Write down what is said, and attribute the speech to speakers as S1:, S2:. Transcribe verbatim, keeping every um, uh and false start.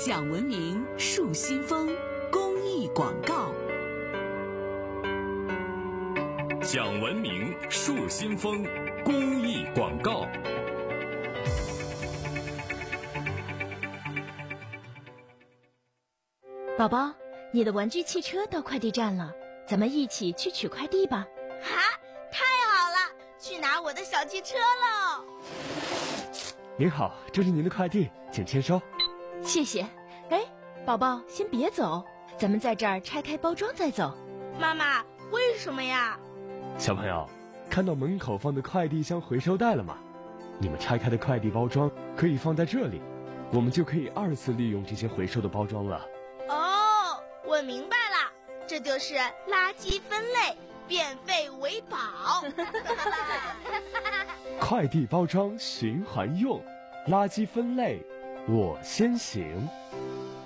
S1: 讲文明树新风公益广告。
S2: 讲文明树新风公益广告。
S3: 宝宝，你的玩具汽车到快递站了，咱们一起去取快递吧。
S4: 啊，太好了，去拿我的小汽车喽。
S5: 您好，这是您的快递，请签收。
S3: 谢谢。哎，宝宝先别走，咱们在这儿拆开包装再走。
S4: 妈妈，为什么呀？
S5: 小朋友，看到门口放的快递箱回收袋了吗？你们拆开的快递包装可以放在这里，我们就可以二次利用这些回收的包装了。
S4: 哦，我明白了，这就是垃圾分类，变废为宝。
S5: 快递包装循环用，垃圾分类我先行。